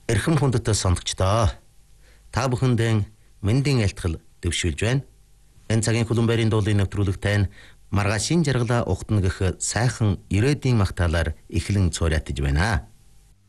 Эрхэм хүндэт сонгогчдоо. Та бүхэндээ мэндийн айлтгал дэвшүүлж байна. Энэ цагийн Хөлбөмбөөрийн дуулын нэвтрүүлэгтэй маргаашийн жаргалаа ухтна гэх сайхан ирээдүйн магтаалаар эхлэн цуурайтаж байна.